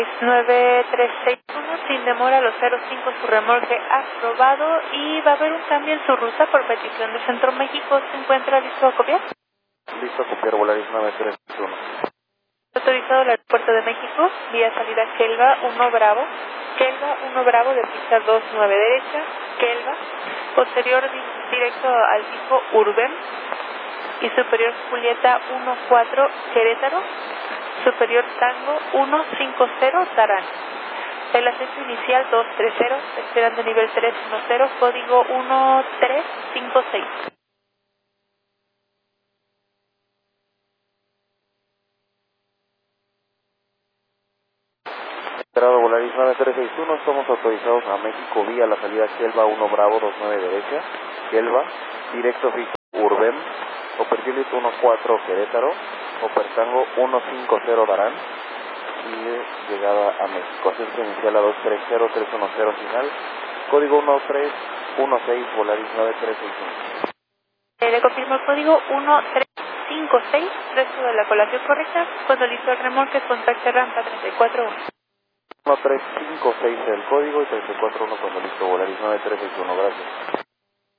9361, sin demora los 05, su remolque aprobado y va a haber un cambio en su ruta por petición de Centro México. ¿Se encuentra listo a copiar? Listo a copiar, Volaris 9361. Autorizado el Aeropuerto de México, vía salida Kelva 1 Bravo, Kelva 1 Bravo de pista 29 derecha, Kelva, posterior directo al tipo Urbem y superior Julieta 14 Querétaro, superior Tango 150 Tarán. El acceso inicial 230, esperando nivel 310, código 1356. Esperado Volaris 9361, estamos autorizados a México vía la salida Kelva 1 Bravo 29 derecha, Kelva, directo fijo Urbem, Operjuliet 14 Querétaro, Opertango 150 Darán y llegada a México. Ascenso inicial a 230310 final, código 1316 Volaris 9361. Le confirmo el código 1356, resto de la colación correcta. Cuando listo el remolque, contacte rampa 341. 1356 el código y 341 cuando listo Volaris 9361, gracias.